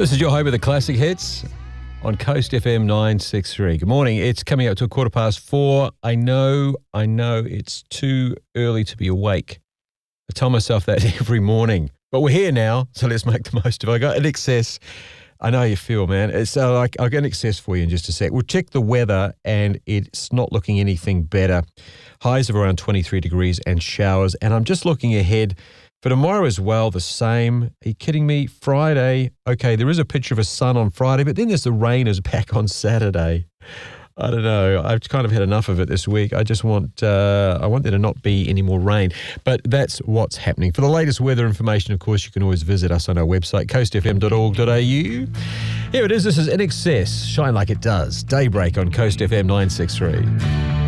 This is your home of the classic hits on Coast FM 963. Good morning. It's coming up to 4:15. I know it's too early to be awake. I tell myself that every morning. But we're here now, so let's make the most of it. I got INXS. I know how you feel, man. It's like I'll get INXS for you in just a sec. We'll check the weather, and it's not looking anything better. Highs of around 23 degrees and showers. And I'm just looking ahead for tomorrow as well, the same. Are you kidding me? Friday, okay, there is a picture of a sun on Friday, but then there's the rain is back on Saturday. I don't know. I've kind of had enough of it this week. I just want I want there to not be any more rain. But that's what's happening. For the latest weather information, of course, you can always visit us on our website, coastfm.org.au. Here it is. This is INXS. Shine Like It Does. Daybreak on Coast FM 963.